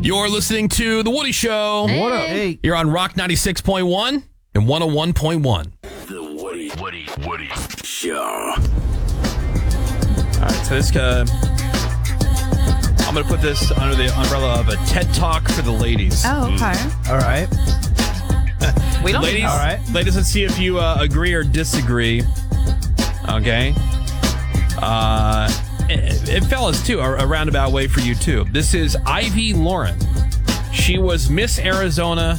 You're listening to The Woody Show. Hey. What up? Hey. You're on Rock 96.1 and 101.1. The Woody Show. All right, so this, I'm going to put this under the umbrella of a TED Talk for the ladies. Oh, okay. All right. We don't Ladies, All right. ladies, let's see if you agree or disagree. Okay. And fellas, too, a roundabout way for you, too. This is Ivy Lauren. She was Miss Arizona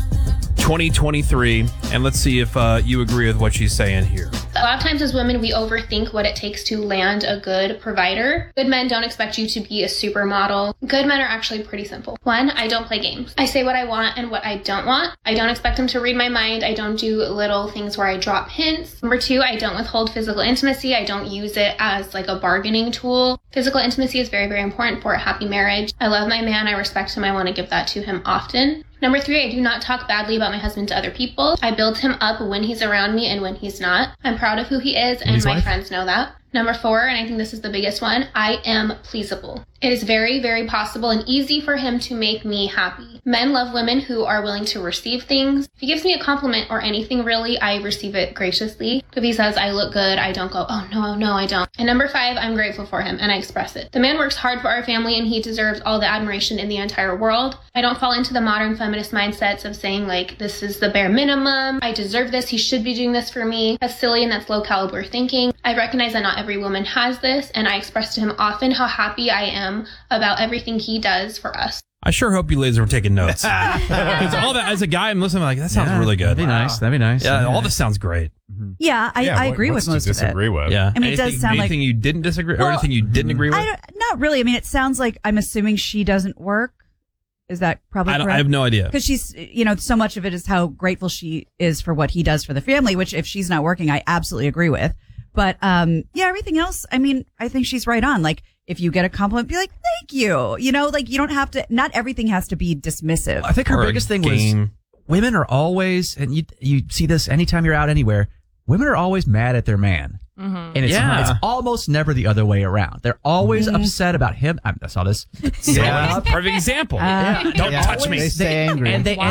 2023. And let's see if you agree with what she's saying here. A lot of times as women, we overthink what it takes to land a good provider. Good men don't expect you to be a supermodel. Good men are actually pretty simple. One, I don't play games. I say what I want and what I don't want. I don't expect them to read my mind. I don't do little things where I drop hints. Number two, I don't withhold physical intimacy. I don't use it as like a bargaining tool. Physical intimacy is very, very important for a happy marriage. I love my man. I respect him. I want to give that to him often. Number three, I do not talk badly about my husband to other people. I build him up when he's around me and when he's not. I'm proud of who he is, and my friends know that. Number four, and I think this is the biggest one, I am pleasable. It is very, very possible and easy for him to make me happy. Men love women who are willing to receive things. If he gives me a compliment or anything really, I receive it graciously. If he says I look good, I don't go, oh no, I don't. And number five, I'm grateful for him and I express it. The man works hard for our family and he deserves all the admiration in the entire world. I don't fall into the modern feminist mindsets of saying like, this is the bare minimum. I deserve this. He should be doing this for me. That's silly and that's low caliber thinking. I recognize that not every woman has this, and I express to him often how happy I am about everything he does for us. I sure hope you ladies were taking notes. Because all that, as a guy, I'm listening, I'm like, that sounds really good. That'd be nice. That'd be nice. Yeah, all this sounds great. Yeah, I agree with most of it. Disagree with? Yeah. I mean, it does sound like- anything you didn't disagree, or anything you didn't agree with? Not really. I mean, it sounds like I'm assuming she doesn't work. Is that probably correct? I have no idea. Because she's, so much of it is how grateful she is for what he does for the family, which if she's not working, I absolutely agree with. But, everything else, I mean, I think she's right on. Like, if you get a compliment, be like, thank you. You don't have to, not everything has to be dismissive. I think her Or a biggest thing game. was women are always, and you see this anytime you're out anywhere, women are always mad at their man. And it's almost never the other way around. They're always upset about him. I saw this. Perfect example. Don't touch me. They stay angry.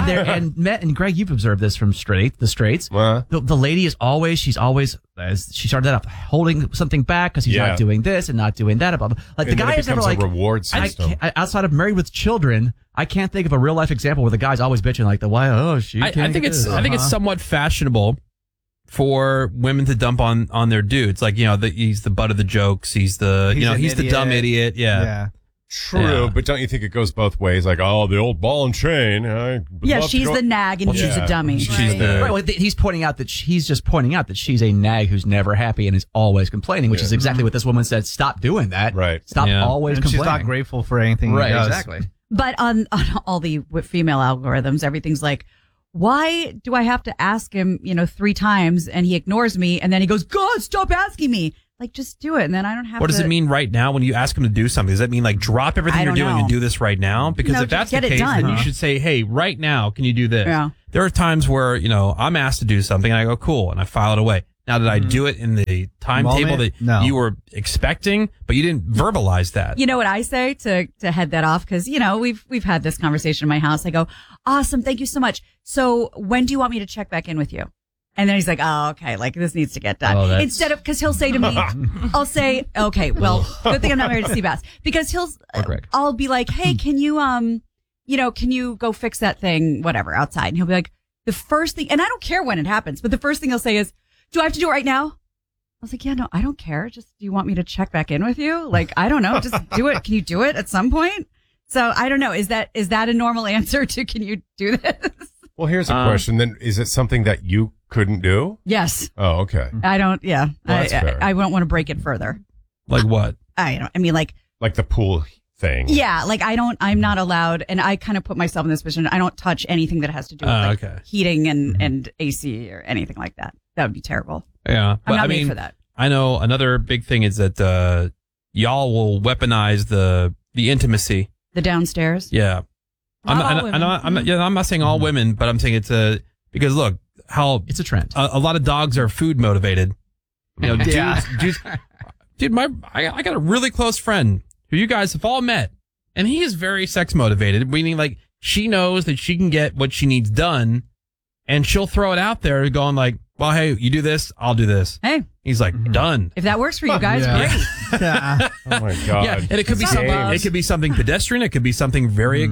And Greg, you've observed this from the straights. What? The lady is always, she started that off holding something back because he's not doing this and not doing that. Blah, blah. Like the guy is never like a reward system. Outside of Married with Children, I can't think of a real life example where the guy's always bitching like I think it's somewhat fashionable for women to dump on their dudes. Like, he's the butt of the jokes. He's the dumb idiot. Yeah. True, but don't you think it goes both ways? Like, the old ball and chain. She's the nag and she's a dummy. He's pointing out that she's a nag who's never happy and is always complaining, which is exactly what this woman said. Stop doing that. Right. Stop always complaining. She's not grateful for anything he right, does. exactly. But on all the female algorithms, everything's like, why do I have to ask him, 3 times and he ignores me and then he goes, God, stop asking me. Like, just do it. And then I don't have to. What does it mean right now when you ask him to do something? Does that mean like drop everything you're doing and do this right now? Because if that's the case, then you should say, hey, right now, can you do this? Yeah. There are times where, I'm asked to do something and I go, cool. And I file it away. Now, did I do it in the timetable that you were expecting, but you didn't verbalize that? You know what I say to head that off? Because, we've had this conversation in my house. I go, awesome. Thank you so much. So when do you want me to check back in with you? And then he's like, oh, okay, like this needs to get done. Instead of, because he'll say to me, I'll say, okay, well, good thing I'm not married to Seabass. Because I'll be like, hey, can you, can you go fix that thing, whatever, outside? And he'll be like, the first thing, and I don't care when it happens, but the first thing he'll say is, do I have to do it right now? I was like, yeah, no, I don't care. Just, do you want me to check back in with you? Like, I don't know. Just do it. Can you do it at some point? So I don't know. Is that a normal answer to, can you do this? Well, here's a question. Then is it something that you couldn't do? Yes. Oh, okay. I don't, yeah. Well, that's fair. I don't want to break it further. Like what? I mean, like the pool thing. Yeah. Like I'm not allowed, and I kind of put myself in this position. I don't touch anything that has to do with heating and AC or anything like that. That would be terrible. Yeah. I'm not made for that. I know another big thing is that, y'all will weaponize the intimacy. The downstairs? Yeah. I'm not saying all women, but I'm saying it's because look how it's a trend. A lot of dogs are food motivated. Dudes, I got a really close friend who you guys have all met. And he is very sex motivated, meaning like she knows that she can get what she needs done, and she'll throw it out there going like, well, hey, you do this, I'll do this. Hey. He's like, done. If that works for you guys, great. Oh my God. Yeah, and it could be something. It could be something pedestrian. It could be something very,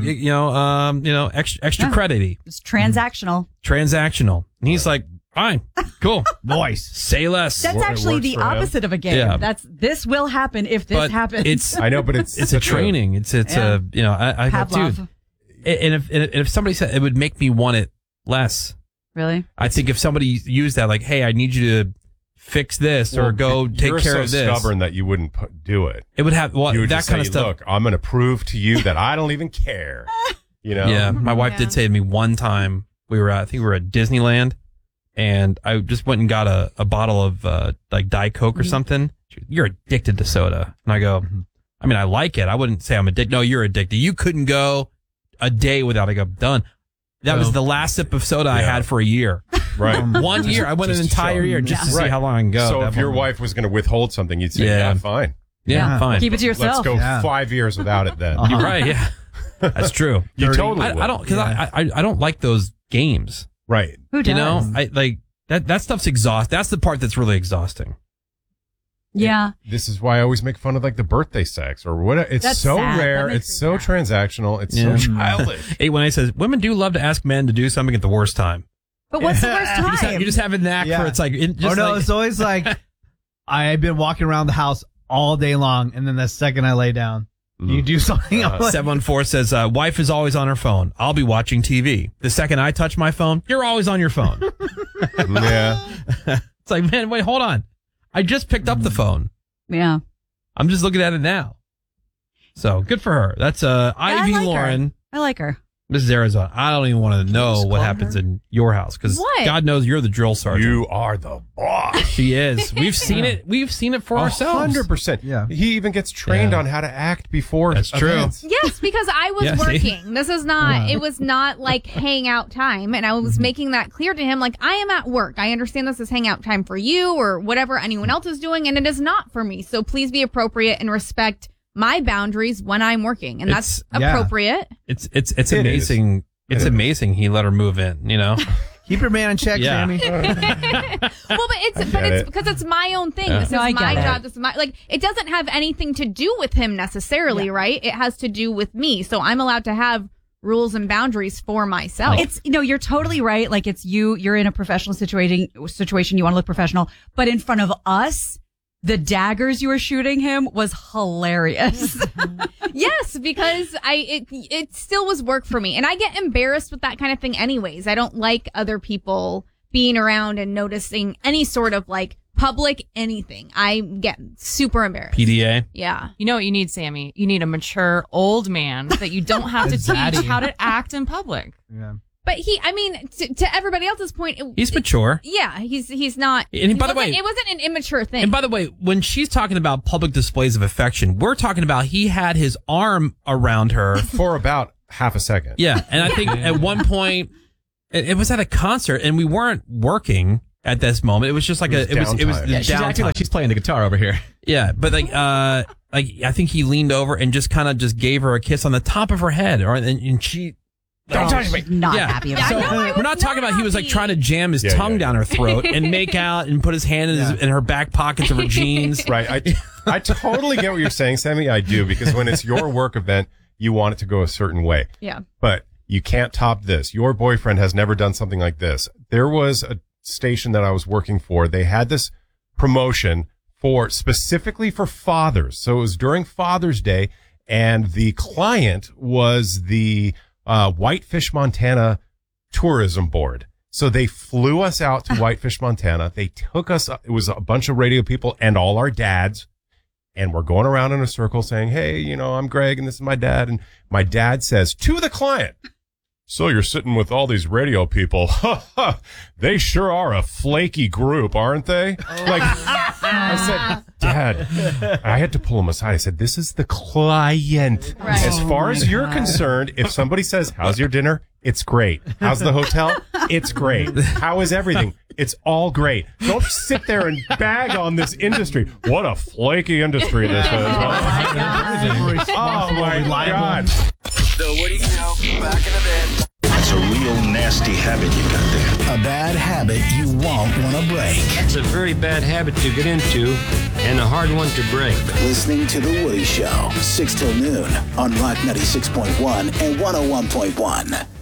extra credity. It's transactional. Transactional. And he's like, fine, cool, Voice. Say less. That's actually the opposite of a game. Yeah. This will happen if this happens. It's I know, but it's a training. It's Yeah. I Pavlov. dude. And if somebody said it would make me want it less. Really? I think if somebody used that, like, hey, I need you to fix this or go take care of this. You're so stubborn that you wouldn't do it. It would have You would that just kind of say, stuff. Look, I'm going to prove to you that I don't even care. You know? Yeah, my wife did say to me one time I think we were at Disneyland, and I just went and got a bottle of like Diet Coke or something. She goes, you're addicted to soda, and I go, I mean, I like it. I wouldn't say I'm addicted. No, you're addicted. You couldn't go a day without it. I go, done. That was the last sip of soda I had for a year. Right. 1 year. I went an entire year just to see how long I can go. So if your wife was going to withhold something, you'd say, yeah, fine. Yeah, fine. Keep it to yourself. Let's go 5 years without it then. You're right. Yeah, that's true. You totally I don't, because I don't like those games. Right. Who does? You know, I like that stuff's exhausting. That's the part that's really exhausting. Yeah. This is why I always make fun of like the birthday sex or what. It's That's so sad. rare. That makes It's me so sad. transactional. It's so childish. 818 says women do love to ask men to do something at the worst time. But what's the worst time? You just have a knack for it's like. It's always like I've been walking around the house all day long, and then the second I lay down, you do something. 714 says wife is always on her phone. I'll be watching TV. The second I touch my phone, you're always on your phone. Yeah. It's like, man, wait, hold on. I just picked up the phone. Yeah. I'm just looking at it now. So good for her. That's Ivy like her. Lauren. I like her. This is Arizona. I don't even want to know what happens in your house because What? God knows you're the drill sergeant. You are the boss. She is. We've seen it. We've seen it for ourselves. 100%. Yeah. He even gets trained on how to act before. That's true. events. Yes, because I was Yeah, see? working. This is not, it was not like hangout time. And I was making that clear to him. Like, I am at work. I understand this is hangout time for you or whatever anyone else is doing. And it is not for me. So please be appropriate and respect my boundaries when I'm working. And that's appropriate. It's amazing. It's amazing he let her move in, you know? Keep your man in check, Yeah. Sammy. Well, but it's because it's my own thing. Yeah. This is No, I my get it. job. This is my, like, it doesn't have anything to do with him necessarily, right? It has to do with me. So I'm allowed to have rules and boundaries for myself. It's, you're totally right. Like it's you're in a professional situation, you want to look professional, but in front of us, the daggers you were shooting him was hilarious. Yes, because it still was work for me. And I get embarrassed with that kind of thing anyways. I don't like other people being around and noticing any sort of like public anything. I get super embarrassed. PDA. Yeah. You know what you need, Sammy? You need a mature old man that you don't have to teach how to act in public. Yeah. But to everybody else's point, He's mature. Yeah, he's not. And by the way, it wasn't an immature thing. And by the way, when she's talking about public displays of affection, we're talking about he had his arm around her For about half a second. Yeah, and I think at one point it was at a concert, and we weren't working at this moment. It was just like it was downtime. She's acting like she's playing the guitar over here. Yeah, but like I think he leaned over and just kind of just gave her a kiss on the top of her head, and she. Don't touch me. Not happy about So it. we're not talking about he was like trying to jam his tongue down her throat and make out and put his hand in her back pockets of her jeans. Right. I totally get what you're saying, Sammy. I do, because when it's your work event, you want it to go a certain way. Yeah. But you can't top this. Your boyfriend has never done something like this. There was a station that I was working for. They had this promotion specifically for fathers. So it was during Father's Day, and the client was the Whitefish, Montana Tourism Board. So they flew us out to Whitefish, Montana. They took us, it was a bunch of radio people and all our dads. And we're going around in a circle saying, hey, I'm Greg and this is my dad. And my dad says to the client, so you're sitting with all these radio people. They sure are a flaky group, aren't they? Like, I said, Dad, I had to pull him aside. I said, this is the client. Right. As far as you're concerned, if somebody says, how's your dinner? It's great. How's the hotel? It's great. How is everything? It's all great. Don't sit there and bag on this industry. What a flaky industry this is. Oh my God. The Woody Show, back in the bed. That's a real nasty habit you got there. A bad habit you won't want to break. It's a very bad habit to get into and a hard one to break. Listening to The Woody Show, 6 till noon on Rock 96.1 and 101.1.